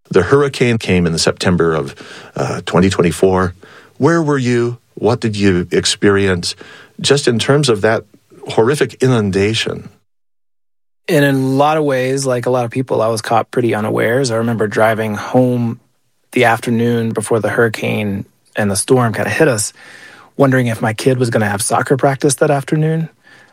The hurricane came in the September of 2024. Where were you? What did you experience just in terms of that horrific inundation? And in a lot of ways, like a lot of people, I was caught pretty unawares. I remember driving home the afternoon before the hurricane and the storm kind of hit us, wondering if my kid was going to have soccer practice that afternoon.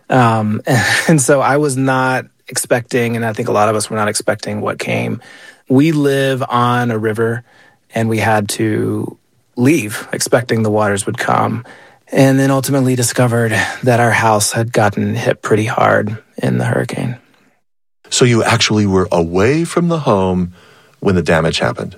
And so I was not expecting, and I think a lot of us were not expecting what came. We live on a river, and we had to leave, expecting the waters would come, and then ultimately discovered that our house had gotten hit pretty hard in the hurricane. So you actually were away from the home when the damage happened?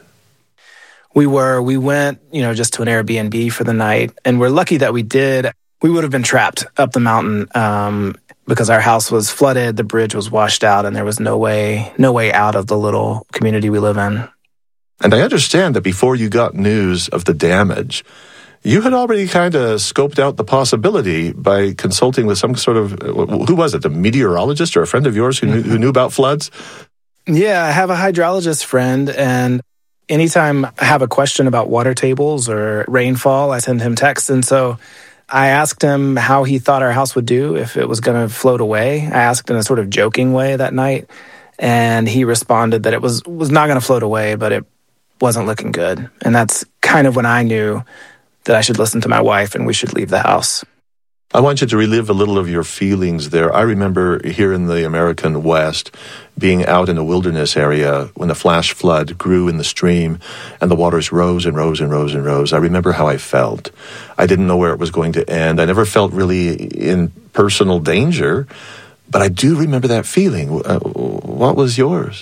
We went, just to an Airbnb for the night, and we're lucky that we did. We would have been trapped up the mountain because our house was flooded, the bridge was washed out, and there was no way out of the little community we live in. And I understand that before you got news of the damage, you had already kind of scoped out the possibility by consulting with some sort of, who was it, a meteorologist or a friend of yours who knew about floods? Yeah, I have a hydrologist friend, and anytime I have a question about water tables or rainfall, I send him texts. And so I asked him how he thought our house would do if it was going to float away. I asked in a sort of joking way that night, and he responded that it was not going to float away, but it wasn't looking good. And that's kind of when I knew that I should listen to my wife and we should leave the house. I want you to relive a little of your feelings there. I remember here in the American West being out in a wilderness area when the flash flood grew in the stream and the waters rose and rose and rose and rose. I remember how I felt. I didn't know where it was going to end. I never felt really in personal danger, but I do remember that feeling. What was yours?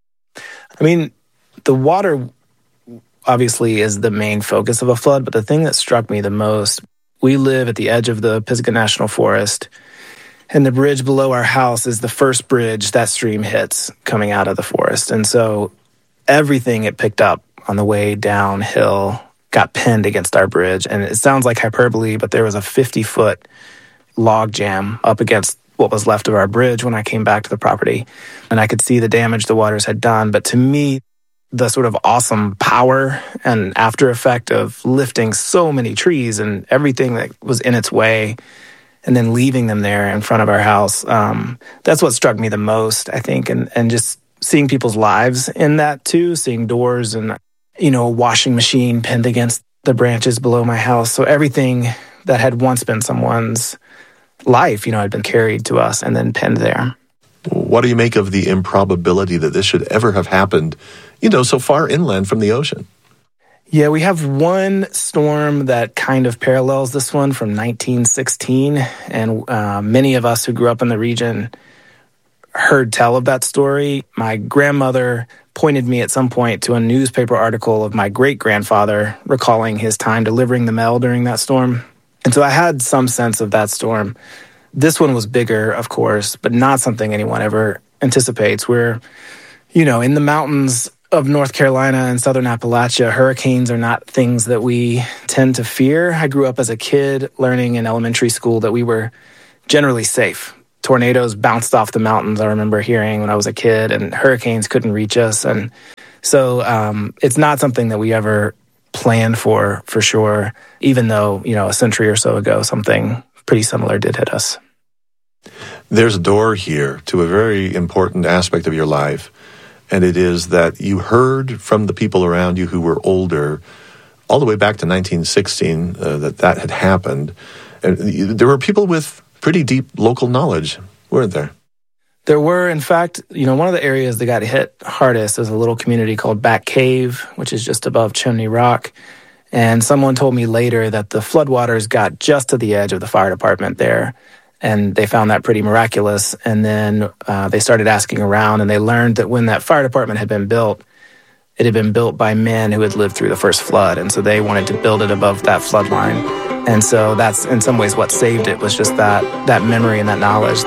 I mean, the water obviously is the main focus of a flood, but the thing that struck me the most, we live at the edge of the Pisgah National Forest, and the bridge below our house is the first bridge that stream hits coming out of the forest. And so everything it picked up on the way downhill got pinned against our bridge. And it sounds like hyperbole, but there was a 50-foot log jam up against what was left of our bridge when I came back to the property. And I could see the damage the waters had done. But to me, the sort of awesome power and after effect of lifting so many trees and everything that was in its way and then leaving them there in front of our house, that's what struck me the most, I think, and just seeing people's lives in that too, seeing doors and, a washing machine pinned against the branches below my house. So everything that had once been someone's life, had been carried to us and then pinned there. What do you make of the improbability that this should ever have happened, so far inland from the ocean? Yeah, we have one storm that kind of parallels this one from 1916, and many of us who grew up in the region heard tell of that story. My grandmother pointed me at some point to a newspaper article of my great-grandfather recalling his time delivering the mail during that storm. And so I had some sense of that storm. This one was bigger, of course, but not something anyone ever anticipates. We're, in the mountains of North Carolina and southern Appalachia, hurricanes are not things that we tend to fear. I grew up as a kid learning in elementary school that we were generally safe. Tornadoes bounced off the mountains, I remember hearing when I was a kid, and hurricanes couldn't reach us. And so it's not something that we ever planned for sure, even though, a century or so ago, something pretty similar did hit us. There's a door here to a very important aspect of your life, and it is that you heard from the people around you who were older all the way back to 1916 that had happened. And there were people with pretty deep local knowledge, weren't there? There were. In fact, one of the areas that got hit hardest is a little community called Back Cave, which is just above Chimney Rock. And someone told me later that the floodwaters got just to the edge of the fire department there, and they found that pretty miraculous. And then they started asking around, and they learned that when that fire department had been built, it had been built by men who had lived through the first flood, and so they wanted to build it above that flood line. And so that's, in some ways, what saved it, was just that memory and that knowledge.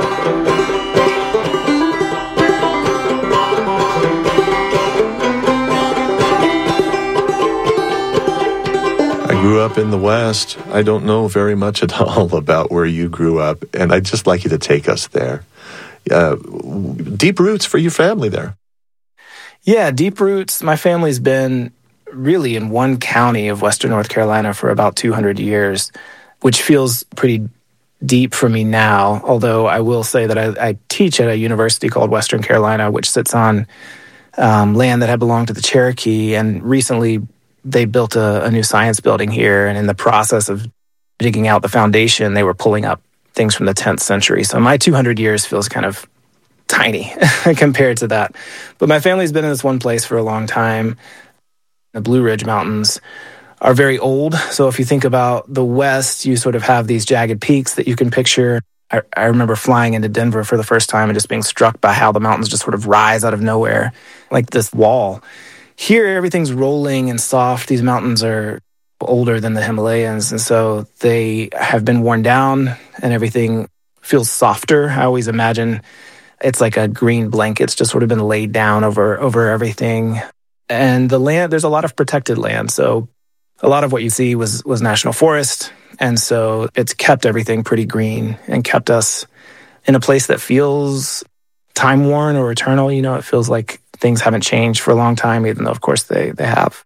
I grew up in the West. I don't know very much at all about where you grew up, and I'd just like you to take us there. Deep roots for your family there. Yeah, deep roots. My family's been really in one county of Western North Carolina for about 200 years, which feels pretty deep for me now, although I will say that I teach at a university called Western Carolina, which sits on land that had belonged to the Cherokee, and recently they built a new science building here, and in the process of digging out the foundation, they were pulling up things from the 10th century. So my 200 years feels kind of tiny compared to that. But my family's been in this one place for a long time. The Blue Ridge Mountains are very old. So if you think about the West, you sort of have these jagged peaks that you can picture. I remember flying into Denver for the first time and just being struck by how the mountains just sort of rise out of nowhere, like this wall. Here, everything's rolling and soft. These mountains are older than the Himalayas, and so they have been worn down and everything feels softer. I always imagine it's like a green blanket's just sort of been laid down over everything. And the land, there's a lot of protected land. So a lot of what you see was national forest. And so it's kept everything pretty green and kept us in a place that feels time-worn or eternal. You know, it feels like things haven't changed for a long time, even though, of course, they have.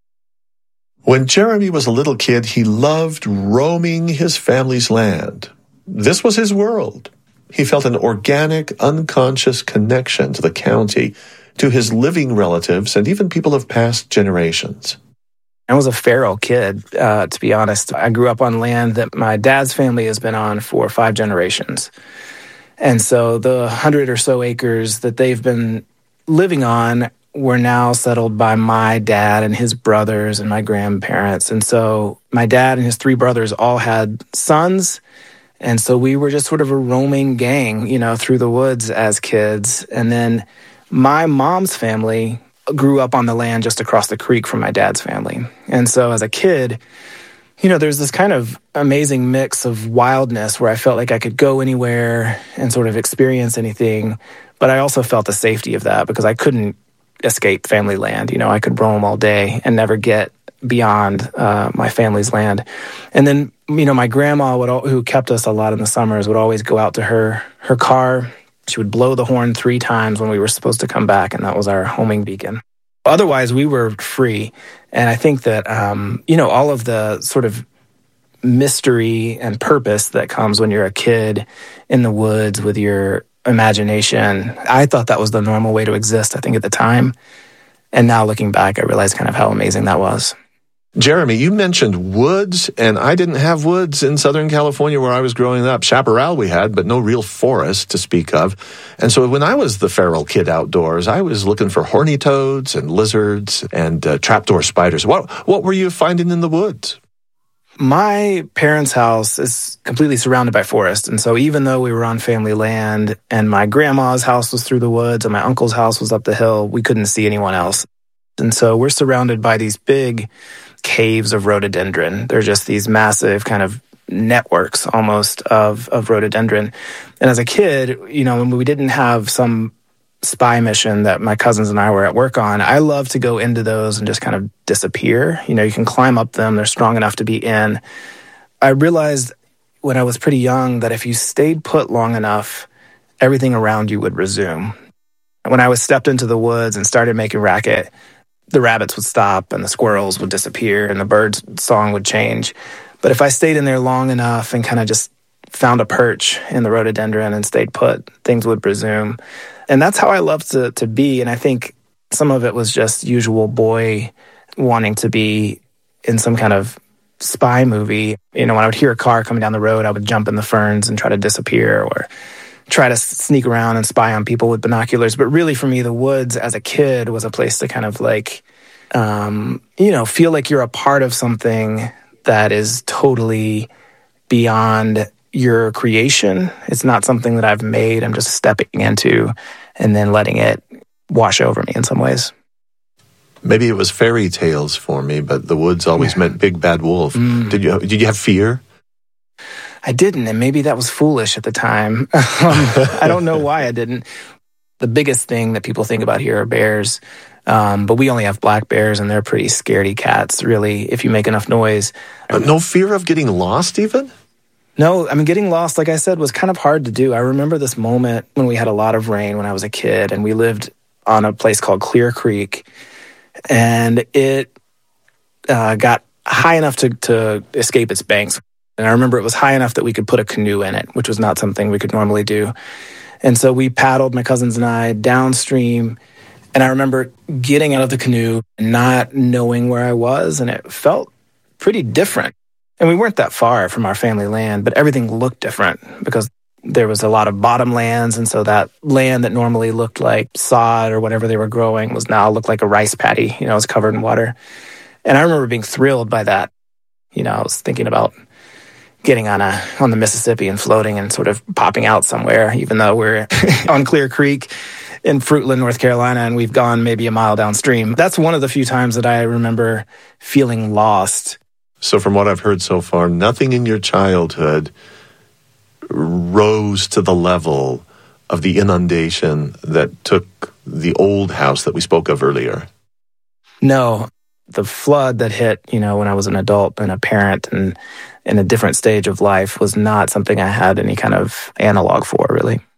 When Jeremy was a little kid, he loved roaming his family's land. This was his world. He felt an organic, unconscious connection to the county, to his living relatives, and even people of past generations. I was a feral kid, to be honest. I grew up on land that my dad's family has been on for 5 generations. And so the 100 or so acres that they've been living on were now settled by my dad and his brothers and my grandparents. And so my dad and his 3 brothers all had sons. And so we were just sort of a roaming gang, you know, through the woods as kids. And then my mom's family grew up on the land just across the creek from my dad's family. And so as a kid, you know, there's this kind of amazing mix of wildness where I felt like I could go anywhere and sort of experience anything. But I also felt the safety of that because I couldn't escape family land. You know, I could roam all day and never get beyond my family's land. And then, you know, my grandma, who kept us a lot in the summers, would always go out to her car. She would blow the horn 3 times when we were supposed to come back, and that was our homing beacon. Otherwise, we were free. And I think that, you know, all of the sort of mystery and purpose that comes when you're a kid in the woods with your imagination, I thought that was the normal way to exist, I think, at the time. And now looking back, I realize kind of how amazing that was. Jeremy, you mentioned woods, and I didn't have woods in Southern California where I was growing up. Chaparral we had, but no real forest to speak of. And so when I was the feral kid outdoors, I was looking for horny toads and lizards and trapdoor spiders. What were you finding in the woods? My parents' house is completely surrounded by forest. And so even though we were on family land and my grandma's house was through the woods and my uncle's house was up the hill, we couldn't see anyone else. And so we're surrounded by these big caves of rhododendron. They're just these massive kind of networks almost of rhododendron. And as a kid, you know, when we didn't have some spy mission that my cousins and I were at work on, I love to go into those and just kind of disappear. You know, you can climb up them. They're strong enough to be in. I realized when I was pretty young that if you stayed put long enough, everything around you would resume. When I was stepped into the woods and started making racket, the rabbits would stop and the squirrels would disappear and the birds' song would change. But if I stayed in there long enough and kind of just found a perch in the rhododendron and stayed put, things would resume. And that's how I loved to be. And I think some of it was just usual boy wanting to be in some kind of spy movie. You know, when I would hear a car coming down the road, I would jump in the ferns and try to disappear or try to sneak around and spy on people with binoculars. But really for me, the woods as a kid was a place to kind of like, you know, feel like you're a part of something that is totally beyond your creation. It's not something that I've made. I'm just stepping into and then letting it wash over me in some ways. Maybe it was fairy tales for me, but the woods always meant big bad wolf. Did you have fear? I didn't, and maybe that was foolish at the time. I don't know why I didn't. The biggest thing that people think about here are bears, but we only have black bears, and they're pretty scaredy cats, really, if you make enough noise. No fear of getting lost even? No, I mean, getting lost, like I said, was kind of hard to do. I remember this moment when we had a lot of rain when I was a kid, and we lived on a place called Clear Creek, and it got high enough to escape its banks. And I remember it was high enough that we could put a canoe in it, which was not something we could normally do. And so we paddled, my cousins and I, downstream. And I remember getting out of the canoe and not knowing where I was, and it felt pretty different. And we weren't that far from our family land, but everything looked different because there was a lot of bottomlands, and so that land that normally looked like sod or whatever they were growing was now looked like a rice paddy. It was covered in water. And I remember being thrilled by that. I was thinking about getting on the Mississippi and floating and sort of popping out somewhere, even though we're on Clear Creek in Fruitland, North Carolina, and we've gone maybe a mile downstream. That's one of the few times that I remember feeling lost. So from what I've heard so far, nothing in your childhood rose to the level of the inundation that took the old house that we spoke of earlier. No, the flood that hit, when I was an adult and a parent and in a different stage of life was not something I had any kind of analog for, really.